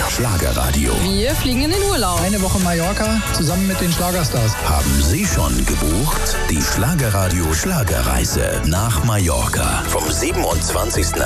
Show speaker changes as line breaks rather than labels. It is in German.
Schlagerradio.
Wir fliegen in den Urlaub.
Eine Woche Mallorca zusammen mit den Schlagerstars.
Haben Sie schon gebucht? Die Schlagerradio Schlagerreise nach Mallorca vom 27.